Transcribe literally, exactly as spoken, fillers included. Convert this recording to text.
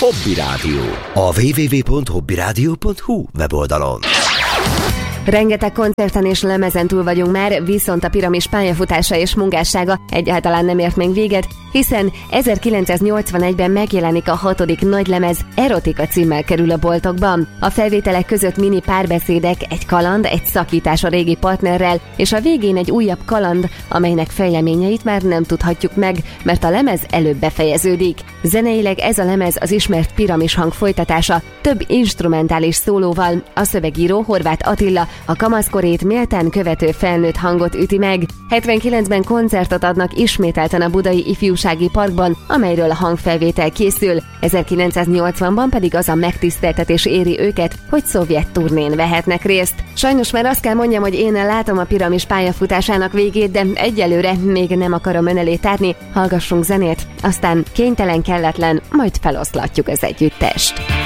Hobby Rádió. A double-u double-u double-u pont hobby rádió pont hu weboldalon. Rengeteg koncerten és lemezen túl vagyunk már, viszont a Piramis pályafutása és munkássága egyáltalán nem ért még véget, hiszen ezerkilencszáznyolcvanegyben megjelenik a hatodik nagylemez, Erotika címmel kerül a boltokban. A felvételek között mini párbeszédek, egy kaland, egy szakítás a régi partnerrel, és a végén egy újabb kaland, amelynek fejleményeit már nem tudhatjuk meg, mert a lemez előbb befejeződik. Zeneileg ez a lemez az ismert Piramis hang folytatása, több instrumentális szólóval. A szövegíró Horváth Attila a kamaszkorét méltán követő felnőtt hangot üti meg. hetvenkilencben koncertot adnak ismételten a Budai Ifjúsági Parkban, amelyről a hangfelvétel készül. ezerkilencszáznyolcvanban pedig az a megtiszteltetés éri őket, hogy szovjet turnén vehetnek részt. Sajnos már azt kell mondjam, hogy én látom a Piramis pályafutásának végét, de egyelőre még nem akarom ön elé tárni. Hallgassunk zenét, aztán kénytelen, kelletlen, majd feloszlatjuk az együttest.